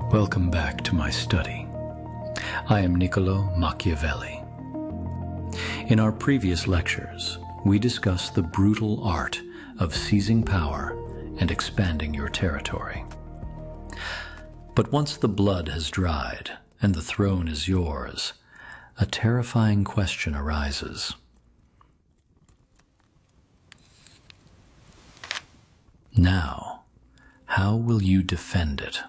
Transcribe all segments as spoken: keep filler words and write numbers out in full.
Welcome back to my study. I am Niccolo Machiavelli. In our previous lectures, we discussed the brutal art of seizing power and expanding your territory. But once the blood has dried and the throne is yours, a terrifying question arises. Now, how will you defend it?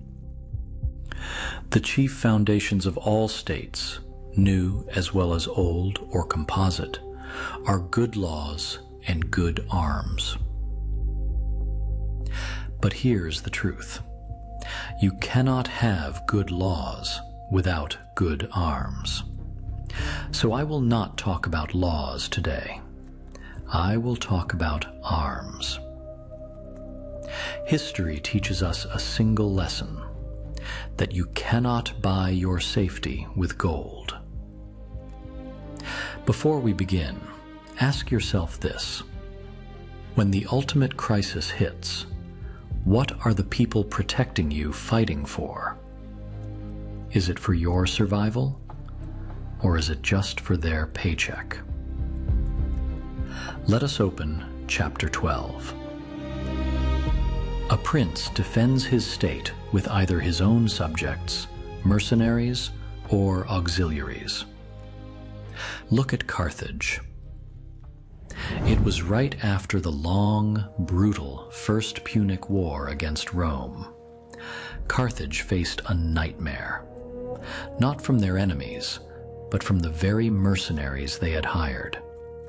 The chief foundations of all states, new as well as old or composite, are good laws and good arms. But here's the truth. You cannot have good laws without good arms. So I will not talk about laws today. I will talk about arms. History teaches us a single lesson, that you cannot buy your safety with gold. Before we begin, ask yourself this. When the ultimate crisis hits, what are the people protecting you fighting for? Is it for your survival, or is it just for their paycheck? Let us open chapter twelve. A prince defends his state with either his own subjects, mercenaries, or auxiliaries. Look at Carthage. It was right after the long, brutal First Punic War against Rome. Carthage faced a nightmare, not from their enemies, but from the very mercenaries they had hired.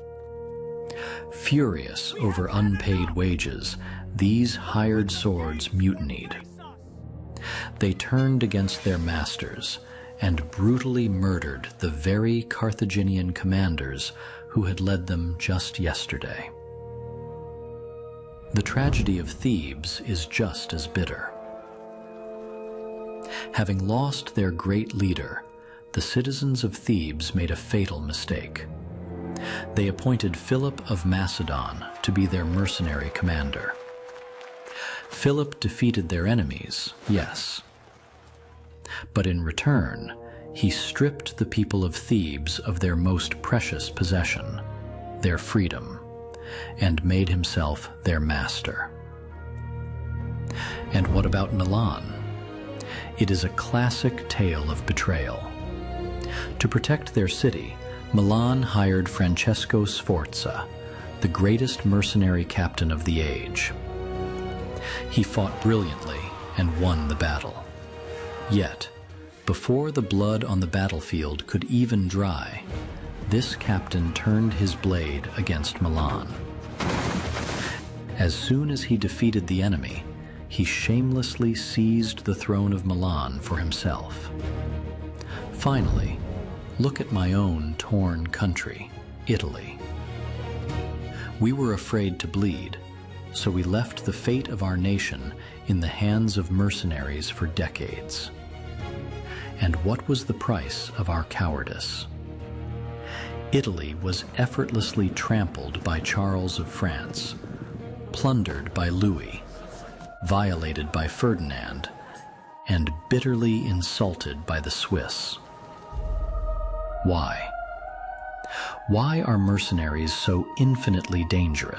Furious over unpaid wages, these hired swords mutinied. They turned against their masters and brutally murdered the very Carthaginian commanders who had led them just yesterday. The tragedy of Thebes is just as bitter. Having lost their great leader, the citizens of Thebes made a fatal mistake. They appointed Philip of Macedon to be their mercenary commander. Philip defeated their enemies, yes. But in return, he stripped the people of Thebes of their most precious possession, their freedom, and made himself their master. And what about Milan? It is a classic tale of betrayal. To protect their city, Milan hired Francesco Sforza, the greatest mercenary captain of the age. He fought brilliantly and won the battle. Yet, before the blood on the battlefield could even dry, this captain turned his blade against Milan. As soon as he defeated the enemy, he shamelessly seized the throne of Milan for himself. Finally, look at my own torn country, Italy. We were afraid to bleed, so we left the fate of our nation in the hands of mercenaries for decades. And what was the price of our cowardice? Italy was effortlessly trampled by Charles of France, plundered by Louis, violated by Ferdinand, and bitterly insulted by the Swiss. Why? Why are mercenaries so infinitely dangerous?